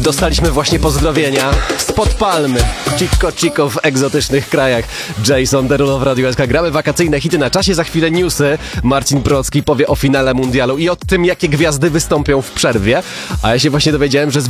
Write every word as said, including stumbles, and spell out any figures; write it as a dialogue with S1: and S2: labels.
S1: Dostaliśmy właśnie pozdrowienia spod palmy. Chico Chico w egzotycznych krajach. Jason Derulo w Radiu S K. Gramy wakacyjne hity na czasie. Za chwilę newsy. Marcin Procki powie o finale mundialu i o tym, jakie gwiazdy wystąpią w przerwie. A ja się właśnie dowiedziałem, że z